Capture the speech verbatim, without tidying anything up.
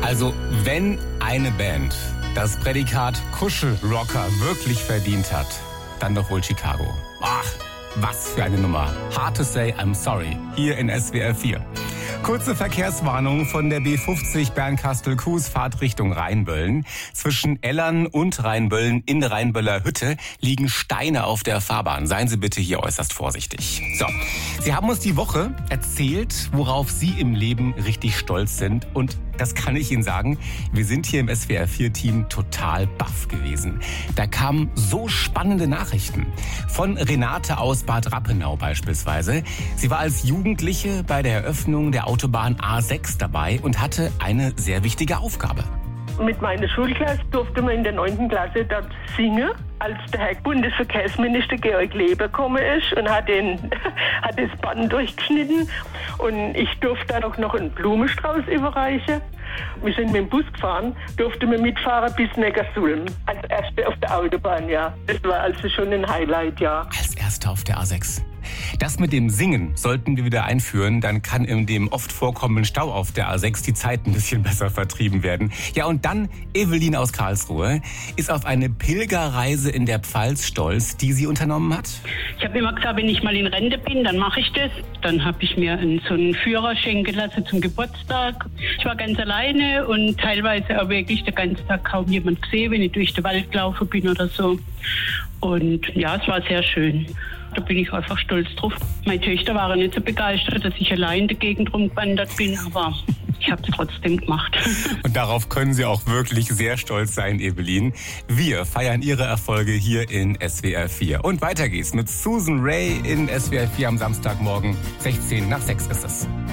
Also, wenn eine Band das Prädikat Kuschelrocker wirklich verdient hat, dann doch wohl Chicago. Ach, was für eine Nummer. Hard to say I'm sorry. Hier in S W R vier. Kurze Verkehrswarnung von der B fünfzig Bernkastel-Kues, Fahrt Richtung Rheinböllen. Zwischen Ellern und Rheinböllen in Rheinböller Hütte liegen Steine auf der Fahrbahn. Seien Sie bitte hier äußerst vorsichtig. So, Sie haben uns die Woche erzählt, worauf Sie im Leben richtig stolz sind. Und das kann ich Ihnen sagen, wir sind hier im S W R vier Team total baff gewesen. Da kamen so spannende Nachrichten. Von Renate aus Bad Rappenau beispielsweise. Sie war als Jugendliche bei der Eröffnung der Autobahn A sechs dabei und hatte eine sehr wichtige Aufgabe. Mit meiner Schulklasse durfte man in der neunten Klasse dort singen, als der Herr Bundesverkehrsminister Georg Leber gekommen ist und hat, den, hat das Band durchgeschnitten. Und ich durfte dann auch noch einen Blumenstrauß überreichen. Wir sind mit dem Bus gefahren, durfte man mitfahren bis Neckarsulm. Als Erste auf der Autobahn, ja. Das war also schon ein Highlight, ja. Als Erster auf der A sechs. Das mit dem Singen sollten wir wieder einführen, dann kann in dem oft vorkommenden Stau auf der A sechs die Zeit ein bisschen besser vertrieben werden. Ja, und dann Evelyn aus Karlsruhe ist auf eine Pilgerreise in der Pfalz stolz, die sie unternommen hat. Ich habe immer gesagt, wenn ich mal in Rente bin, dann mache ich das. Dann habe ich mir einen, so einen Führer schenken lassen zum Geburtstag. Ich war ganz alleine und teilweise auch wirklich den ganzen Tag kaum jemand gesehen, wenn ich durch den Wald gelaufen bin oder so. Und ja, es war sehr schön. Da bin ich einfach stolz drauf. Meine Töchter waren nicht so begeistert, dass ich allein in der Gegend rumgewandert bin, aber ich habe es trotzdem gemacht. Und darauf können Sie auch wirklich sehr stolz sein, Evelyn. Wir feiern Ihre Erfolge hier in S W R vier. Und weiter geht's mit Susan Ray in S W R vier am Samstagmorgen. sechzehn nach sechs ist es.